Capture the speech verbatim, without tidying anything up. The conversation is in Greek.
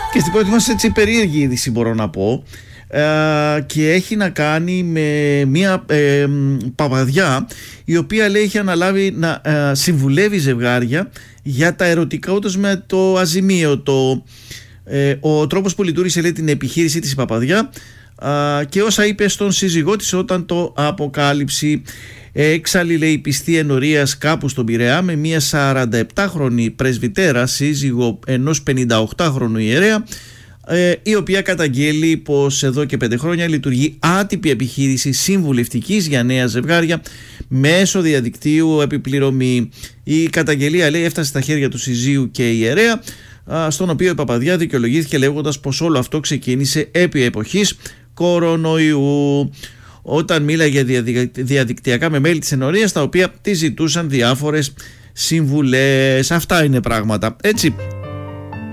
Και στην πρώτη μας έτσι περίεργη είδηση μπορώ να πω, ε, και έχει να κάνει με μια ε, παπαδιά η οποία λέει έχει αναλάβει να ε, συμβουλεύει ζευγάρια για τα ερωτικά ούτως με το αζημίωτο. Ε, ο τρόπος που λειτουργήσε, λέει, την επιχείρησή της η παπαδιά ε, και όσα είπε στον σύζυγό της όταν το αποκάλυψε. Έξαλλη, λέει, πιστή ενορίας κάπου στον Πειραιά με μια σαρανταεπτάχρονη πρεσβυτέρα, σύζυγο ενός πενηνταοκτάχρονου ιερέα, ε, η οποία καταγγέλει πως εδώ και πέντε χρόνια λειτουργεί άτυπη επιχείρηση συμβουλευτικής για νέα ζευγάρια μέσω διαδικτύου επιπληρωμή. Η καταγγελία, λέει, έφτασε στα χέρια του συζύγου και ιερέα, στον οποίο η παπαδιά δικαιολογήθηκε λέγοντας πως όλο αυτό ξεκίνησε επί εποχής κορονοϊού, όταν μίλαγε διαδικτυακά με μέλη της ενορίας τα οποία τη ζητούσαν διάφορες συμβουλές. Αυτά είναι πράγματα, έτσι.